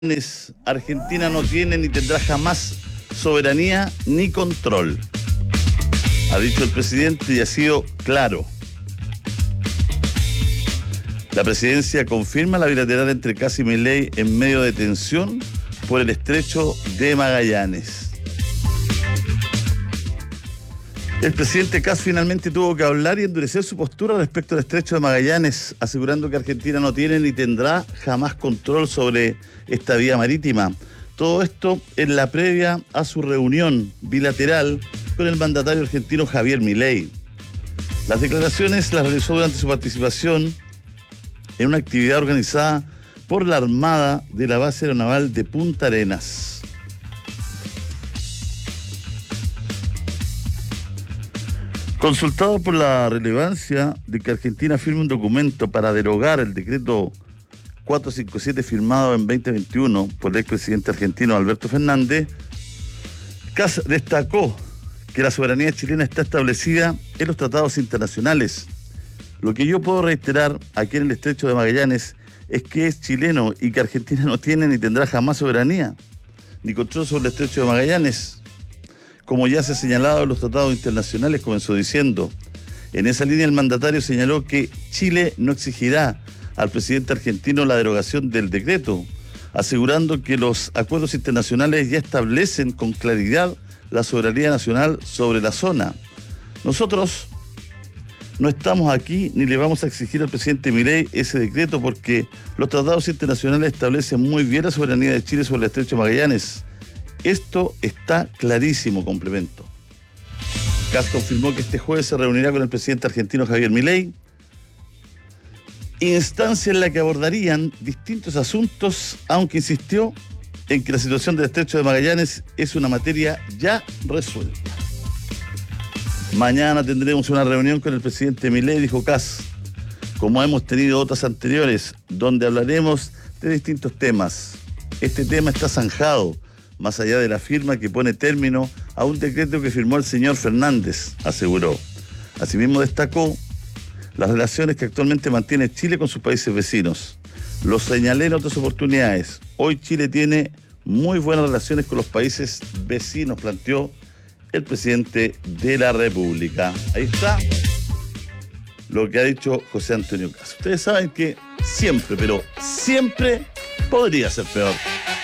Argentina no tiene ni tendrá jamás soberanía ni control. Ha dicho el presidente y ha sido claro. La presidencia confirma la bilateral entre Kast y Milei en medio de tensión por el estrecho de Magallanes. El presidente Kast finalmente tuvo que hablar y endurecer su postura respecto al estrecho de Magallanes, asegurando que Argentina no tiene ni tendrá jamás control sobre esta vía marítima. Todo esto en la previa a su reunión bilateral con el mandatario argentino Javier Milei. Las declaraciones las realizó durante su participación en una actividad organizada por la Armada de la Base Aeronaval de Punta Arenas. Consultado por la relevancia de que Argentina firme un documento para derogar el decreto 457 firmado en 2021 por el expresidente argentino Alberto Fernández, Kast destacó que la soberanía chilena está establecida en los tratados internacionales. Lo que yo puedo reiterar aquí en el estrecho de Magallanes es que es chileno y que Argentina no tiene ni tendrá jamás soberanía ni control sobre el estrecho de Magallanes. Como ya se ha señalado en los tratados internacionales, comenzó diciendo. En esa línea el mandatario señaló que Chile no exigirá al presidente argentino la derogación del decreto, asegurando que los acuerdos internacionales ya establecen con claridad la soberanía nacional sobre la zona. Nosotros no estamos aquí ni le vamos a exigir al presidente Milei ese decreto porque los tratados internacionales establecen muy bien la soberanía de Chile sobre el estrecho de Magallanes. Esto está clarísimo, complemento. Kast confirmó que este jueves se reunirá con el presidente argentino Javier Milei, instancia en la que abordarían distintos asuntos, aunque insistió en que la situación del estrecho de Magallanes es una materia ya resuelta. Mañana tendremos una reunión con el presidente Milei, dijo Kast, como hemos tenido otras anteriores, donde hablaremos de distintos temas. Este tema está zanjado, más allá de la firma que pone término a un decreto que firmó el señor Fernández, aseguró. Asimismo destacó las relaciones que actualmente mantiene Chile con sus países vecinos. Lo señalé en otras oportunidades. Hoy Chile tiene muy buenas relaciones con los países vecinos, planteó el presidente de la República. Ahí está lo que ha dicho José Antonio Kast. Ustedes saben que siempre, pero siempre podría ser peor.